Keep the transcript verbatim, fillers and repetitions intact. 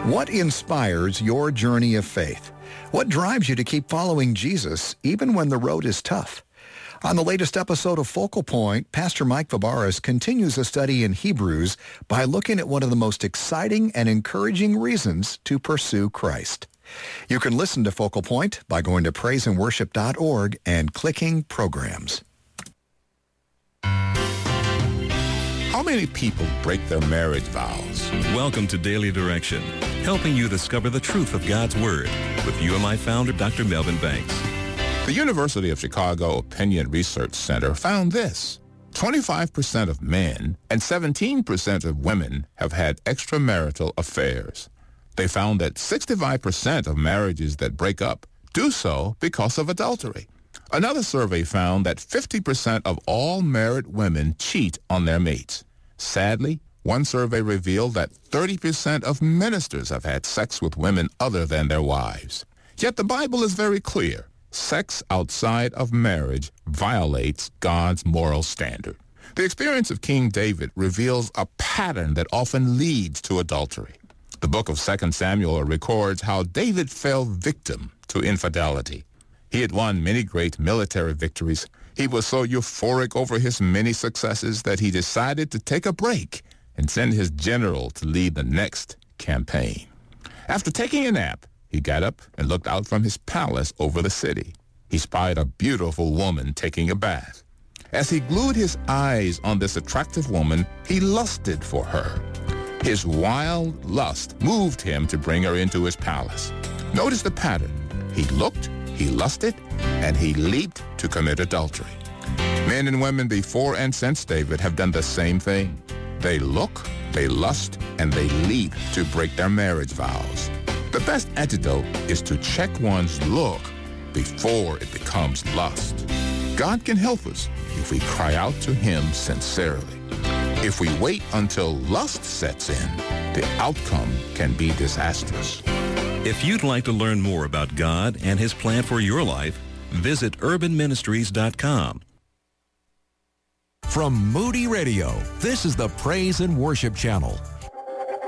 What inspires your journey of faith? What drives you to keep following Jesus even when the road is tough? On the latest episode of Focal Point, Pastor Mike Fabarez continues a study in Hebrews by looking at one of the most exciting and encouraging reasons to pursue Christ. You can listen to Focal Point by going to praise and worship dot org and clicking Programs. How many people break their marriage vows? Welcome to Daily Direction, helping you discover the truth of God's Word with U M I founder Doctor Melvin Banks. The University of Chicago Opinion Research Center found this. twenty-five percent of men and seventeen percent of women have had extramarital affairs. They found that sixty-five percent of marriages that break up do so because of adultery. Another survey found that fifty percent of all married women cheat on their mates. Sadly, one survey revealed that thirty percent of ministers have had sex with women other than their wives. Yet the Bible is very clear. Sex outside of marriage violates God's moral standard. The experience of King David reveals a pattern that often leads to adultery. The book of Second Samuel records how David fell victim to infidelity. He had won many great military victories. He was so euphoric over his many successes that he decided to take a break and send his general to lead the next campaign. After taking a nap, he got up and looked out from his palace over the city. He spied a beautiful woman taking a bath. As he glued his eyes on this attractive woman, he lusted for her. His wild lust moved him to bring her into his palace. Notice the pattern. He looked, he lusted, and he leaped to commit adultery. Men and women before and since David have done the same thing. They look, they lust, and they leap to break their marriage vows. The best antidote is to check one's look before it becomes lust. God can help us if we cry out to him sincerely. If we wait until lust sets in, the outcome can be disastrous. If you'd like to learn more about God and his plan for your life, visit urban ministries dot com. From Moody Radio, this is the Praise and Worship Channel.